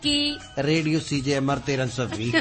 की radio CJMR 1320।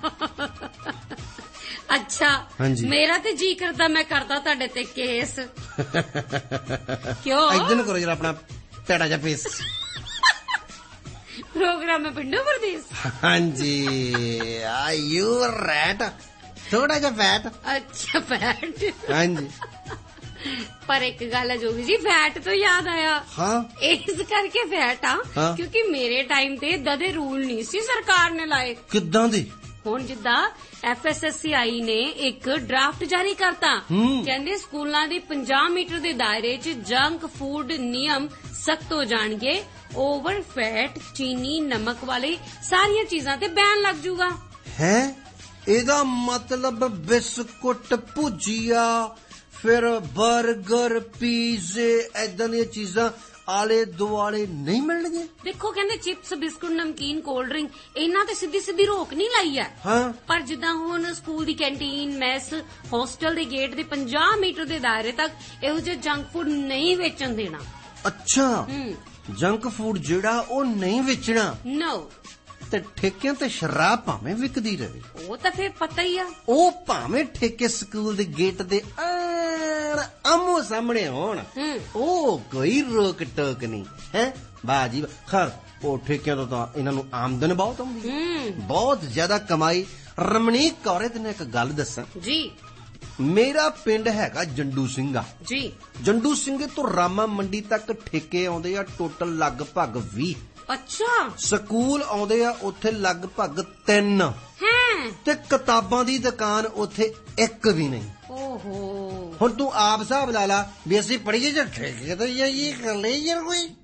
अच्छा हाँ जी। मेरा ते जी करदा मैं करदा तुहाडे ते केस। क्यों इधर करो जरा अपना पेड़ा जा पेश। प्रोग्राम में पिंडो प्रदेश। हाँ जी यू रैट थोड़ा जा फैट। अच्छा फैट। हाँ जी पर एक गल है जोगी जी फैट तो याद आया। हाँ इस करके फैट हाँ। क्योंकि मेरे टाइम ते इदां दे रूल नहीं सी सरकार ने लाए। किद्दां दी ਹੁਣ ਜਿੱਦਾਂ FSSAI ਨੇ ਇੱਕ ਡਰਾਫਟ ਜਾਰੀ ਕਰਤਾ ਕਹਿੰਦੇ ਸਕੂਲਾਂ ਦੇ 50 ਮੀਟਰ ਦੇ ਦਾਇਰੇ 'ਚ ਜੰਕ ਫੂਡ ਨਿਯਮ ਸਖਤ ਹੋ ਜਾਣਗੇ ਓਵਰ ਫੈਟ ਚੀਨੀ ਨਮਕ ਵਾਲੇ ਸਾਰੀਆਂ ਚੀਜ਼ਾਂ ਤੇ ਬੈਨ ਲੱਗ ਜੂਗਾ ਹੈ ਇਹਦਾ ਮਤਲਬ ਬਿਸਕੁਟ ਭੁਜੀਆ ਫਿਰ 버ਗਰ ਪੀਜ਼ੇ ਐਦਾਂ ਦੀਆਂ ਚੀਜ਼ਾਂ ਆਲੇ ਦੁਆਲੇ ਨਹੀਂ ਮਿਲਣਗੇ ਦੇਖੋ ਕਹਿੰਦੇ ਚਿਪਸ ਬਿਸਕੁਟ ਨਮਕੀਨ ਕੋਲਡ ਡਰਿੰਕ ਇਹਨਾਂ ਤੇ ਸਿੱਧੀ ਸਿੱਧੀ ਰੋਕ ਨਹੀਂ ਲਾਈ ਹੈ ਹਾਂ ਪਰ ਜਿੱਦਾਂ ਹੁਣ ਸਕੂਲ ਦੀ ਕੈਂਟੀਨ ਮੈਸ ਹੋਸਟਲ ਦੇ ਗੇਟ ਦੇ 50 ਮੀਟਰ ਦੇ ਦਾਇਰੇ ਤੱਕ ਇਹੋ ਜਿਹਾ ਜੰਕ ਫੂਡ ਨਹੀਂ ਵੇਚਣ ਦੇਣਾ ਅੱਛਾ ਜੰਕ ਫੂਡ ਜਿਹੜਾ ਉਹ ਨਹੀਂ ਵੇਚਣਾ ਨੋ ਤੇ ਠੇਕਿਆਂ ਤੇ ਸ਼ਰਾਬ ਭਾਵੇਂ ਵਿਕਦੀ ਰਹੇ ਉਹ ਤਾਂ ਫੇਰ ਪਤਾ ਹੀ ਆ ਉਹ ਭਾਵੇਂ ਠੇਕੇ ਸਕੂਲ ਦੇ ਗੇਟ ਦੇ ਆਮੋ ਸਾਹਮਣੇ ਹੋਣ ਉਹ ਕੋਈ ਰੋਕ ਟੋਕ ਨਹੀਂ ਹੈ ਬਾਜੀ ਖਰ ਉਹ ਠੇਕਿਆਂ ਤੋਂ ਤਾਂ ਇਹਨਾਂ ਨੂੰ ਆਮਦਨ ਬਹੁਤ ਆਉਂਦੀ ਬਹੁਤ ਜ਼ਿਆਦਾ ਕਮਾਈ ਰਮਣੀਕ ਕੌਰੇ ਨੇ ਇੱਕ ਗੱਲ ਦੱਸਾਂ ਜੀ ਮੇਰਾ ਪਿੰਡ ਹੈਗਾ ਜੰਡੂ ਸਿੰਘਾ ਜੀ ਜੰਡੂ ਸਿੰਘੇ ਤੋਂ ਰਾਮਾ ਮੰਡੀ ਤੱਕ ਠੇਕੇ ਆਉਂਦੇ ਆ ਟੋਟਲ ਲਗਭਗ 20 ਅੱਛਾ ਸਕੂਲ ਆਉਂਦੇ ਆ ਉੱਥੇ ਲਗਭਗ 3 ਹੈ ਤੇ ਕਿਤਾਬਾਂ ਦੀ ਦੁਕਾਨ ਉੱਥੇ ਇੱਕ ਵੀ ਨਹੀਂ ਓਹੋ ਹੁਣ ਤੂੰ ਆਪ ਹਿਸਾਬ ਲਾ ਲਾ ਵੀ ਅਸੀਂ ਪੜੀਏ ਜਾਂ ਠੇਕੇ ਤੇ ਜਾਈਏ ਕਰ ਲਈ ਯਾਰ ਕੋਈ